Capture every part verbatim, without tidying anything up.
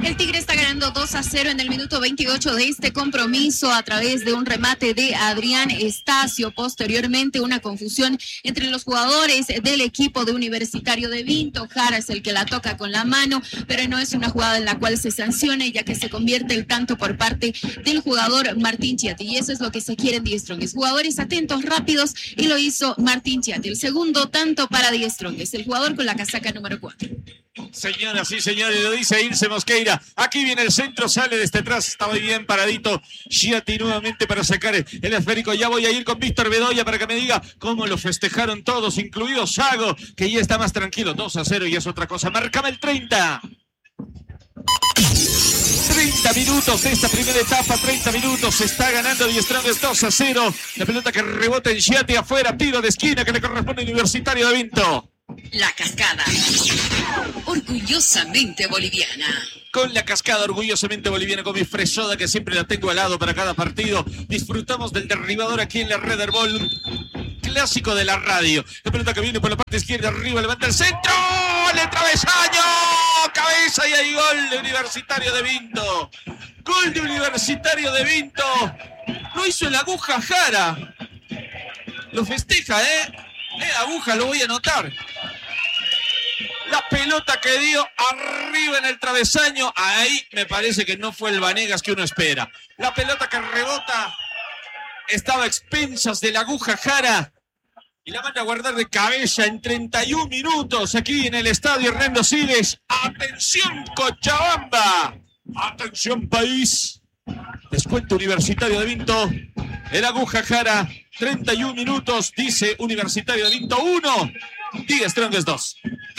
El Tigre está ganando dos a cero en el minuto veintiocho de este compromiso a través de un remate de Adrián Estacio. Posteriormente, una confusión entre los jugadores del equipo de Universitario de Vinto. Jara es el que la toca con la mano, pero no es una jugada en la cual se sancione, ya que se convierte el tanto por parte del jugador Martín Chiati. Y eso es lo que se quiere en Die Strongest. Jugadores atentos, rápidos, y lo hizo Martín Chiati. El segundo tanto para Die Strongest, el jugador con la casaca número cuatro. Señoras y señores, lo dice Ilse Mosqueira. Aquí viene el centro, sale desde atrás, está muy bien paradito Chiati nuevamente para sacar el esférico. Ya voy a ir con Víctor Bedoya para que me diga cómo lo festejaron todos, incluido Sago, que ya está más tranquilo. dos a cero y es otra cosa. Márcame el treinta. treinta minutos de esta primera etapa, treinta minutos, se está ganando Die Strongest dos a cero. La pelota que rebota en Chiati afuera, tiro de esquina que le corresponde al Universitario de Vinto. La Cascada, orgullosamente boliviana. Con la Cascada, orgullosamente boliviana, con mi fresoda que siempre la tengo al lado para cada partido. Disfrutamos del derribador aquí en la Red Herbol, clásico de la radio. La pelota que viene por la parte izquierda, arriba, levanta el centro, el travesaño, cabeza y hay gol de Universitario de Vinto. Gol de Universitario de Vinto. Lo hizo el Aguja Jara. Lo festeja, ¿eh? Eh, Aguja, lo voy a anotar. La pelota que dio arriba en el travesaño, ahí me parece que no fue el Vanegas que uno espera. La pelota que rebota estaba a expensas de la Aguja Jara y la manda a guardar de cabeza en treinta y un minutos aquí en el estadio Hernando Siles. ¡Atención, Cochabamba! ¡Atención, país! Descuento Universitario de Vinto. El Aguja Jara, treinta y un minutos, dice Universitario de Vinto uno, Die Strongest dos.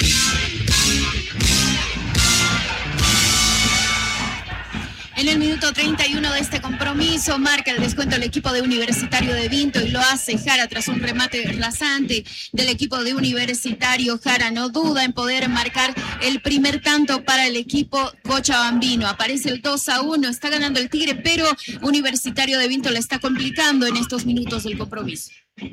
En el minuto treinta y uno de este compromiso marca el descuento el equipo de Universitario de Vinto y lo hace Jara tras un remate rasante del equipo de Universitario. Jara no duda en poder marcar el primer tanto para el equipo cochabambino. Aparece el dos a uno, está ganando el Tigre, pero Universitario de Vinto le está complicando en estos minutos del compromiso.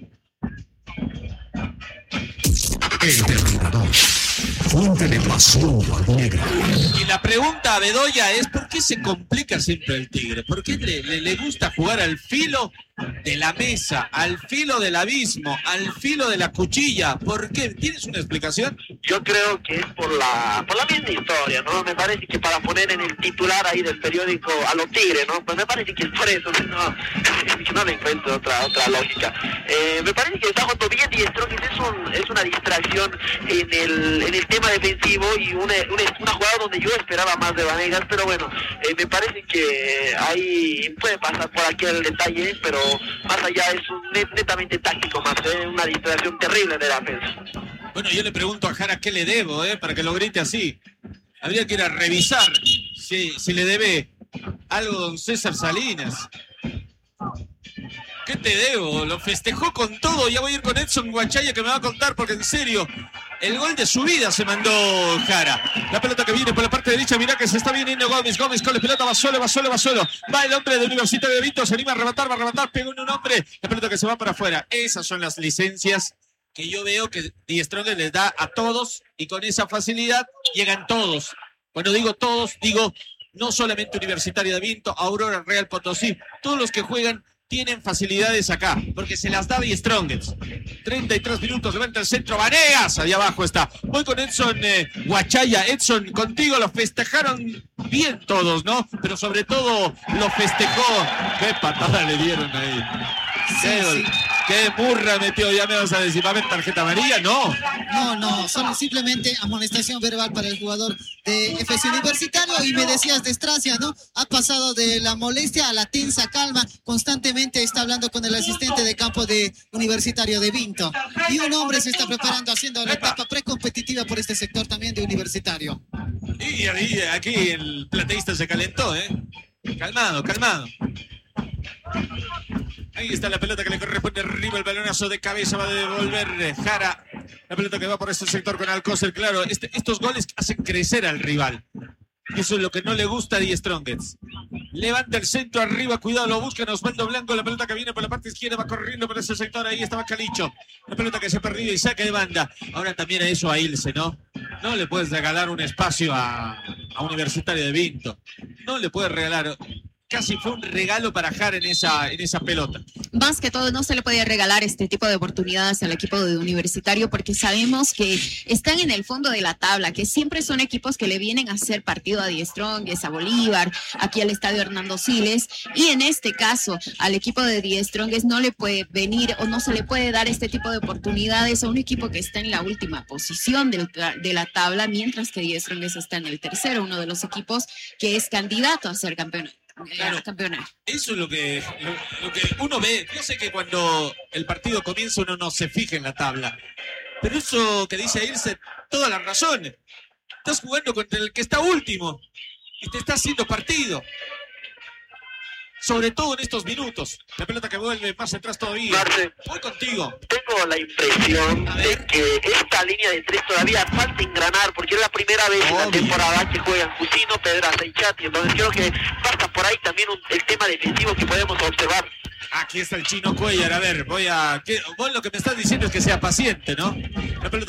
El derribador, fuente de pasión negra. Y la pregunta a Bedoya es: ¿por qué se complica siempre el Tigre? ¿Por qué le, le, le gusta jugar al filo de la mesa, al filo del abismo, al filo de la cuchilla? ¿Por qué? ¿Tienes una explicación? Yo creo que es por la por la misma historia, ¿no? Me parece que para poner en el titular ahí del periódico a los Tigres, ¿no? Pues me parece que es por eso, no, no le encuentro otra otra lógica. Eh, me parece que está jugando bien Die Strongest, es, un, es una distracción en el, en el tema defensivo y una, una, una jugada donde yo esperaba más de Vanegas, pero bueno, eh, me parece que ahí puede pasar por aquí el detalle, pero más allá es un net, netamente táctico más, ¿eh? Una distracción terrible de la defensa. Bueno, yo le pregunto a Jara qué le debo, ¿eh? Para que lo grite así. Habría que ir a revisar si, si le debe algo don César Salinas. ¿Qué te debo? Lo festejó con todo. Ya voy a ir con Edson Guachaya que me va a contar, porque en serio, el gol de su vida se mandó Jara. La pelota que viene por la parte derecha, mirá que se está viniendo Gómez. Gómez con la pelota, va solo, va solo, va solo. Va el hombre de Universitario de Vinto, se anima a arrebatar, va a arrebatar, pegó en un hombre. La pelota que se va para afuera. Esas son las licencias que yo veo que Die Strongest les da a todos, y con esa facilidad llegan todos. Cuando digo todos, digo no solamente Universitario de Vinto, Aurora, Real Potosí, todos los que juegan tienen facilidades acá, porque se las da Die Strongest. treinta y tres minutos, levanta el centro, Vanegas, allá abajo está. Voy con Edson eh, Guachaya. Edson, contigo lo festejaron bien todos, ¿no? Pero sobre todo lo festejó. Qué patada le dieron ahí. Sí, qué, sí. qué burra metió, ya me vas a decir, ¿va a haber tarjeta amarilla? No. No, no, solo simplemente amonestación verbal para el jugador de F C Universitario. Y me decías de Estracia, ¿no? Ha pasado de la molestia a la tensa calma. Constantemente está hablando con el asistente de campo de Universitario de Vinto. Y un hombre se está preparando, haciendo la etapa precompetitiva por este sector también de Universitario. Y, y aquí el plateísta se calentó, ¿eh? Calmado, calmado. Ahí está la pelota que le corresponde arriba, el balonazo de cabeza va a devolver Jara. La pelota que va por este sector con Alcócer, claro, este, estos goles hacen crecer al rival. Eso es lo que no le gusta a Die Strongest. Levanta el centro arriba, cuidado, lo buscan Osvaldo Blanco, la pelota que viene por la parte izquierda, va corriendo por ese sector, ahí estaba Calicho. La pelota que se ha perdido y saca de banda. Ahora también a eso a Ilse, ¿no? No le puedes regalar un espacio a, a Universitario de Vinto. No le puede regalar. Casi fue un regalo para Jara en esa, en esa pelota. Más que todo, no se le podía regalar este tipo de oportunidades al equipo de Universitario porque sabemos que están en el fondo de la tabla, que siempre son equipos que le vienen a hacer partido a Die Strongest, a Bolívar, aquí al estadio Hernando Siles, y en este caso al equipo de Die Strongest no le puede venir o no se le puede dar este tipo de oportunidades a un equipo que está en la última posición del, de la tabla, mientras que Die Strongest está en el tercero, uno de los equipos que es candidato a ser campeón. Claro, eso es lo que, lo, lo que uno ve. Yo sé que cuando el partido comienza uno no se fija en la tabla, pero eso que dice Irse, toda la razón. Estás jugando contra el que está último y te está haciendo partido. Sobre todo en estos minutos. La pelota que vuelve más atrás todavía. Marce, voy contigo. Tengo la impresión de que esta línea de tres todavía falta engranar, porque es la primera vez Obvio. en la temporada que juegan Jusino, Pedraza y Chati. Entonces creo que falta por ahí también un, el tema defensivo que podemos observar. Aquí está el Chino Cuellar. A ver, voy a... ¿qué? Vos lo que me estás diciendo es que sea paciente, ¿no? La pelota